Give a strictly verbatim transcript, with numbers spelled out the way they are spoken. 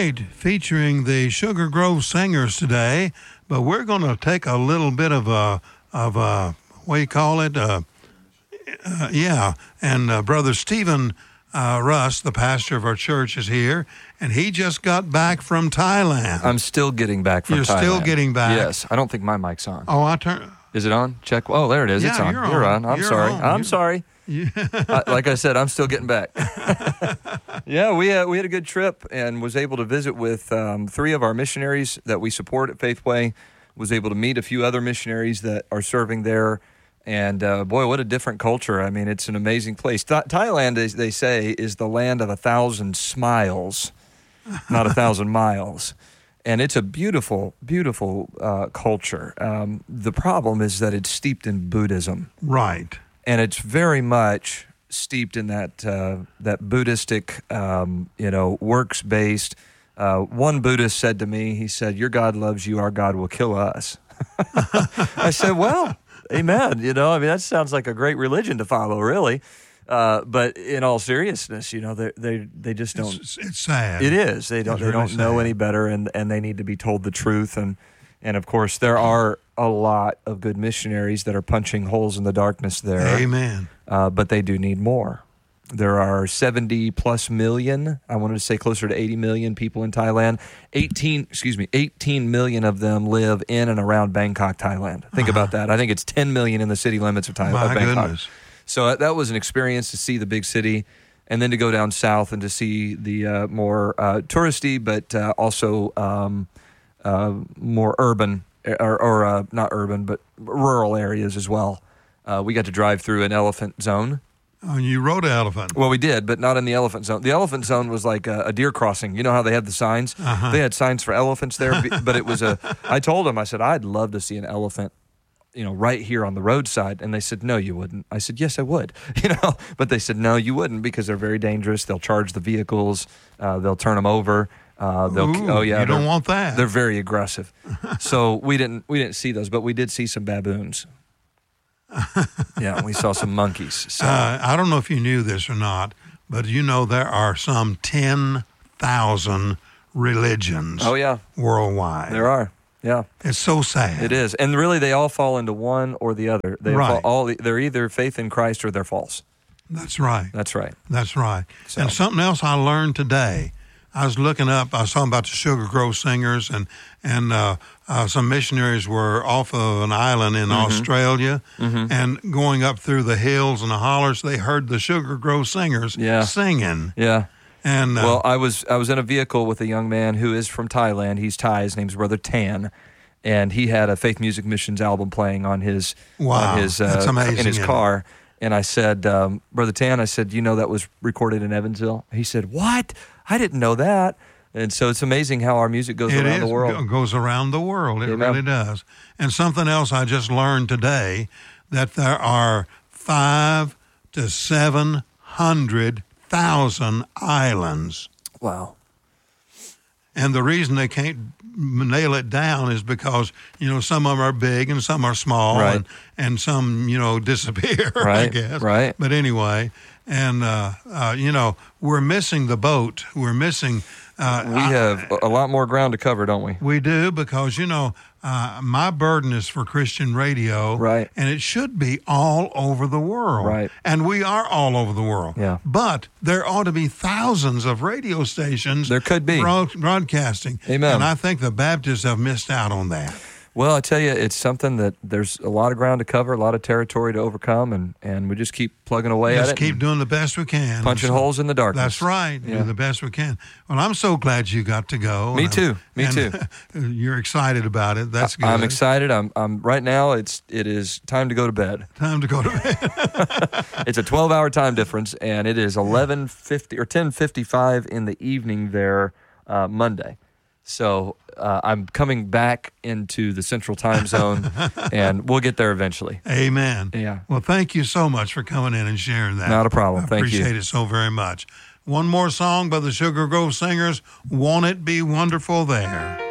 right, featuring the Sugar Grove Singers today, but we're going to take a little bit of a, of a, what do you call it? Uh, uh, yeah, and uh, Brother Stephen uh, Russ, the pastor of our church, is here, and he just got back from Thailand. I'm still getting back from You're Thailand. still getting back? Yes. I don't think my mic's on. Oh, I turn. Is it on? Check. Oh, there it is. Yeah, it's on. You're You're on. on. I'm You're sorry. on. I'm You- sorry. Yeah. I, like I said, I'm still getting back. yeah, we uh, we had a good trip and was able to visit with um, three of our missionaries that we support at Faithway. Was able to meet a few other missionaries that are serving there. And uh, boy, what a different culture. I mean, it's an amazing place. Th- Thailand, as they say, is the land of a thousand smiles, not a thousand miles. And it's a beautiful, beautiful uh, culture. Um, the problem is that it's steeped in Buddhism. Right. And it's very much steeped in that uh, that Buddhistic, um, you know, works-based. Uh, one Buddhist said to me, he said, "Your God loves you, our God will kill us." I said, well, amen. You know, I mean, that sounds like a great religion to follow, really. Uh, but in all seriousness, you know, they they they just don't. It's, it's sad. It is. They don't. It's they really don't know sad. any better, and and they need to be told the truth. And and of course, there are a lot of good missionaries that are punching holes in the darkness there. Amen. Uh, but they do need more. There are seventy plus million. I wanted to say closer to eighty million people in Thailand. eighteen, excuse me, eighteen million of them live in and around Bangkok, Thailand. Think Uh-huh. about that. I think it's ten million in the city limits of Thailand. My of Bangkok. goodness. So uh, that was an experience to see the big city, and then to go down south and to see the uh, more uh, touristy, but uh, also um, uh, more urban, or, or uh, not urban, but rural areas as well. Uh, we got to drive through an elephant zone. Oh, you rode an elephant. Well, we did, but not in the elephant zone. The elephant zone was like a, a deer crossing. You know how they had the signs? Uh-huh. They had signs for elephants there, b- but it was a. I told them, I said, I'd love to see an elephant, you know, right here on the roadside. And they said, no, you wouldn't. I said, yes, I would. You know, but they said, no, you wouldn't, because they're very dangerous. They'll charge the vehicles. Uh, they'll turn them over. Uh, they'll. Ooh, oh yeah, you don't they're- want that. They're very aggressive. So we didn't. We didn't see those, but we did see some baboons. Yeah, we saw some monkeys. So. Uh, I don't know if you knew this or not, but you know there are some ten thousand religions Oh yeah, worldwide. there are. Yeah. It's so sad. It is, and really, they all fall into one or the other. They Right. fall, all they're either faith in Christ or they're false. That's right. That's right. That's right. So- And something else I learned today. I was looking up, I was talking about the Sugar Grove Singers, and and uh, uh, some missionaries were off of an island in Mm-hmm. Australia, and going up through the hills and the hollers, they heard the Sugar Grove Singers Yeah. singing. Yeah. And uh, Well, I was I was in a vehicle with a young man who is from Thailand. He's Thai. His name's Brother Tan, and he had a Faith Music Missions album playing on his Wow, on his uh, that's amazing, in his isn't it? car. And I said, um, Brother Tan, I said, you know that was recorded in Evansville? He said, what? I didn't know that. And so it's amazing how our music goes It around is, the world. go- goes around the world. It You know? really does. And something else I just learned today, that there are five to seven hundred thousand islands. Wow. And the reason they can't nail it down is because, you know, some of them are big and some are small, Right. and, and some, you know, disappear, I Right, guess. right. But anyway, and, uh, uh, you know, we're missing the boat. We're missing. Uh, We have a lot more ground to cover, don't we? We do, because, you know, uh, my burden is for Christian radio. Right. And it should be all over the world. Right. And we are all over the world. Yeah. But there ought to be thousands of radio stations. There could be. broad- broadcasting. Amen. And I think the Baptists have missed out on that. Well, I tell you, it's something that there's a lot of ground to cover, a lot of territory to overcome, and, and we just keep plugging away Just at it. keep and doing the best we can. punching So- holes in the darkness. That's right. Yeah. Do the best we can. Well, I'm so glad you got to go. Me And- too. Me and too. You're excited about it. That's good. I'm excited. I'm I'm right now. It's it is time to go to bed. Time to go to bed. It's a twelve hour time difference, and it is eleven fifty or ten fifty five in the evening there uh, Monday. So uh, I'm coming back into the Central Time Zone, and we'll get there eventually. Amen. Yeah. Well, thank you so much for coming in and sharing that. Not a problem. I Thank you. appreciate it so very much. One more song by the Sugar Grove Singers, Won't It Be Wonderful There?